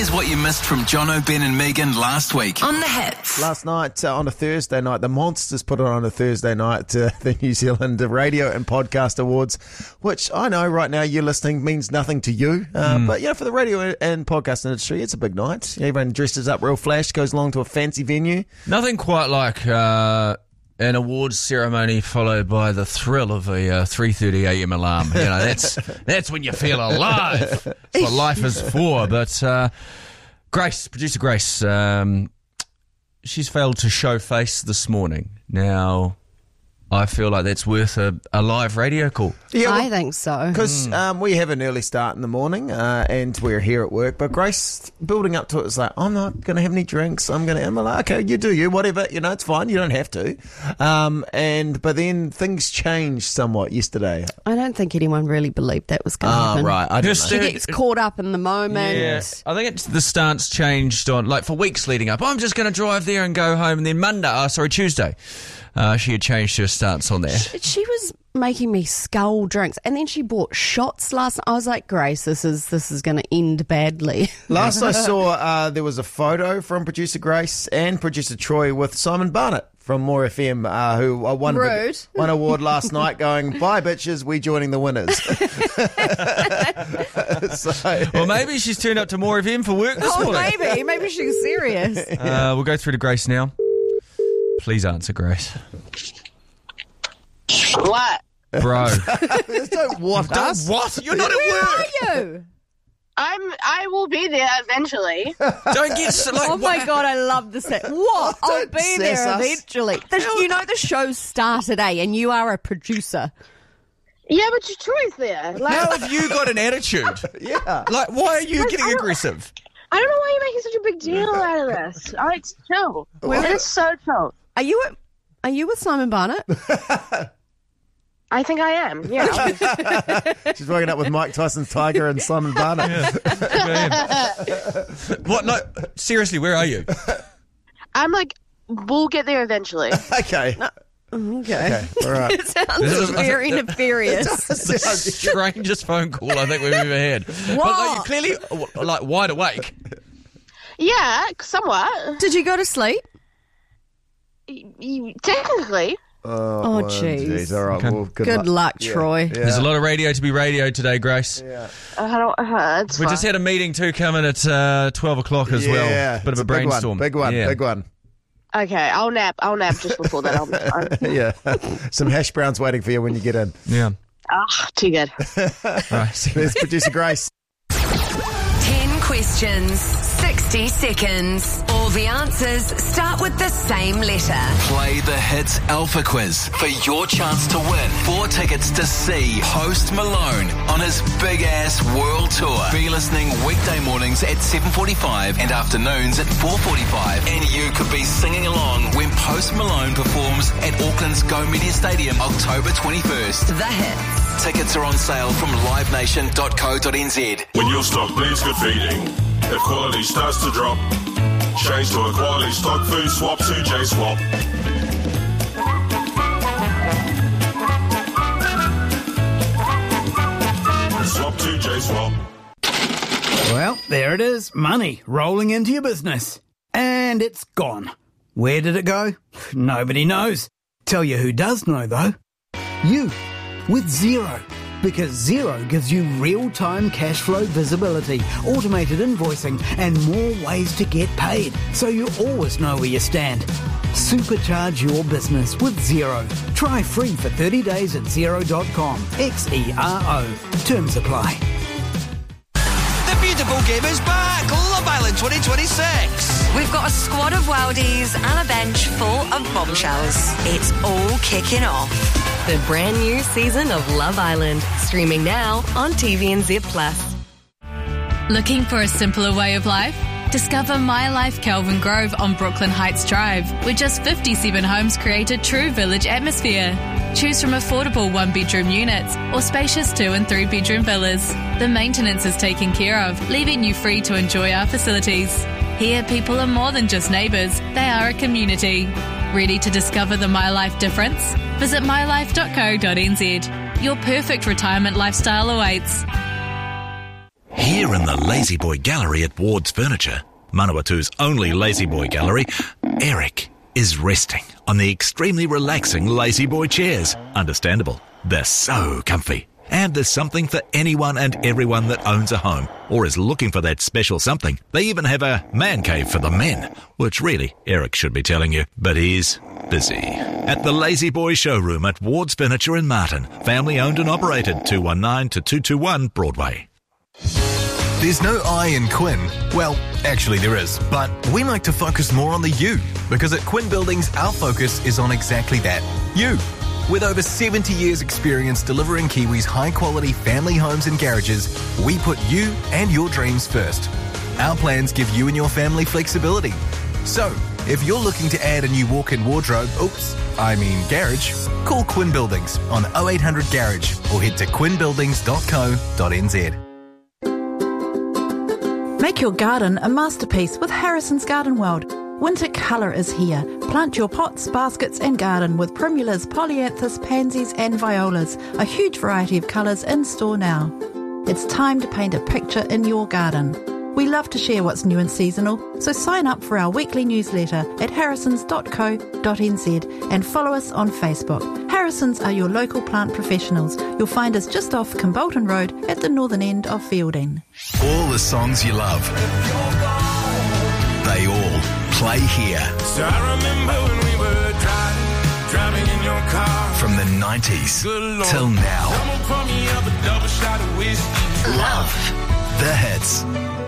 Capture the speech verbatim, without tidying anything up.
Here's what you missed from Jono, Ben and Megan last week. On the Hits. Last night, uh, on a Thursday night, the Monsters put it on a Thursday night, uh, the New Zealand Radio and Podcast Awards, which I know right now you're listening means nothing to you. Uh, mm. But, you know, for the radio and podcast industry, it's a big night. Everyone dresses up real flash, goes along to a fancy venue. Nothing quite like uh, an awards ceremony followed by the thrill of a uh, three thirty a.m. alarm. You know, that's that's when you feel alive. That's what life is for. But uh, Grace, producer Grace, um, she's failed to show face this morning. Now, I feel like that's worth a, a live radio call. Yeah, well, I think so. Because mm. um, we have an early start in the morning uh, and we're here at work. But Grace, building up to it, is like, I'm not going to have any drinks. I'm going to, I'm like, okay, you do you, whatever. You know, it's fine. You don't have to. Um, and But then things changed somewhat yesterday. I don't think anyone really believed that was going to oh, happen. Oh, right. I don't She know. gets caught up in the moment. Yeah. I think it's the stance changed on, like, for weeks leading up. I'm just going to drive there and go home. And then Monday, oh, sorry, Tuesday. Uh, she had changed her stance on there. She was making me scull drinks, and then she bought shots last night. I was like, Grace, this is this is going to end badly. Last I saw, uh, there was a photo from producer Grace and producer Troy with Simon Barnett from More F M, uh, who uh, won, Rude. won award last night, going, bye bitches, we joining the winners. so, well, maybe she's turned up to More F M for work this oh, morning. maybe. Maybe she's serious. Uh, we'll go through to Grace now. Please answer, Grace. What? Bro. Don't what us. What? You're not Where at work. are you? I'm. I will be there eventually. Don't get so, like. Oh my what? God, I love the set. What? I'll Don't be sass there us. eventually. The, you know the show start today, and you are a producer. Yeah, but your Troy's there. Like, How have you got an attitude? Yeah. Like, why are you Like, getting I don't- aggressive? I don't know why you're making such a big deal out of this. I like chill. It is so chill. Are you? At, are you with Simon Barnett? I think I am. Yeah. She's waking up with Mike Tyson's Tiger and Simon Barnett. What? No, seriously, where are you? I'm like, we'll get there eventually. Okay. Okay. Okay. All right. It sounds This is- very nefarious. The strangest phone call I think we've ever had. But like, you're clearly like wide awake. Yeah, somewhat. Did you go to sleep? Y- y- Technically. Oh, Oh, well, jeez. All right. Okay. Well, good, Good luck, Yeah. Troy. Yeah. There's a lot of radio to be radioed today, Grace. Yeah. I don't. Uh, it's We fine. just had a meeting too coming at uh, twelve o'clock as Yeah. well. Bit of It's a big one, brainstorm. Big one. Yeah. Big one. Okay, I'll nap. I'll nap just before that. I'll be fine. Yeah. Some hash browns waiting for you when you get in. Yeah. Ah, too good. Right. There's producer Grace. ten questions, sixty seconds. All the answers start with the same letter. Play the Hits Alpha Quiz for your chance to win four tickets to see Post Malone on his big-ass world tour. Be listening weekday mornings at seven forty-five and afternoons at four forty-five. And you could be singing along when Post Malone performs at Auckland's Go Media Stadium October twenty-first. The Hits. Tickets are on sale from live nation dot co dot n z. When your stock needs good feeding, if quality starts to drop, change to a quality stock food swap to J-Swap. Swap to J-Swap. Well, there it is. Money rolling into your business. And it's gone. Where did it go? Nobody knows. Tell you who does know, though. You. With Xero. Because Xero gives you real-time cash flow visibility, automated invoicing, and more ways to get paid. So you always know where you stand. Supercharge your business with Xero. Try free for thirty days at xero dot com. X E R O. Terms apply. The beautiful game is back! Love Island twenty twenty-six! We've got a squad of worldies and a bench full of bombshells. It's all kicking off. The brand new season of Love Island, streaming now on T V N Z Plus. Looking for a simpler way of life? Discover My Life Kelvin Grove on Brooklyn Heights Drive, where just fifty-seven homes create a true village atmosphere. Choose from affordable one-bedroom units or spacious two- and three-bedroom villas. The maintenance is taken care of, leaving you free to enjoy our facilities. Here, people are more than just neighbours, they are a community. Ready to discover the My Life difference? Visit my life dot co dot n z. Your perfect retirement lifestyle awaits. Here in the Lazy Boy Gallery at Ward's Furniture, Manawatu's only Lazy Boy Gallery, Eric is resting on the extremely relaxing Lazy Boy chairs. Understandable. They're so comfy. And there's something for anyone and everyone that owns a home or is looking for that special something. They even have a man cave for the men, which really Eric should be telling you, but he's busy. At the Lazy Boy showroom at Ward's Furniture in Martin, family owned and operated, two one nine to two two one Broadway. There's no I in Quinn. Well, actually there is, but we like to focus more on the you, because at Quinn Buildings our focus is on exactly that, you. With over seventy years experience delivering Kiwis high-quality family homes and garages, we put you and your dreams first. Our plans give you and your family flexibility. So, if you're looking to add a new walk-in wardrobe, oops, I mean garage, call Quinn Buildings on oh eight hundred garage or head to quinn buildings dot co dot n z. Make your garden a masterpiece with Harrison's Garden World. Winter colour is here. Plant your pots, baskets and garden with primulas, polyanthus, pansies and violas. A huge variety of colours in store now. It's time to paint a picture in your garden. We love to share what's new and seasonal, so sign up for our weekly newsletter at harrisons dot co dot n z and follow us on Facebook. Harrisons are your local plant professionals. You'll find us just off Kimbolton Road at the northern end of Fielding. All the songs you love, they all play here. So I remember when we were driving, driving in your car. From the nineties till now. Double pour me up a double shot of whiskey. Love the hits.